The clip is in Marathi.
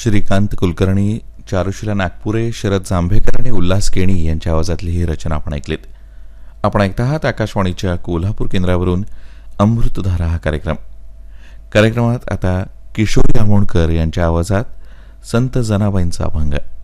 श्रीकांत कुलकर्णी, चारुशिला नागपुरे, शरद जांभेकर आणि उल्हास केणी यांच्या आवाजातली ही रचना आपण ऐकलीत. आपण ऐकता आहात आकाशवाणीच्या कोल्हापूर केंद्रावरून अमृतधारा हा कार्यक्रमात आता किशोरी आमोणकर यांच्या आवाजात संत जनाबाईंचा अभंग.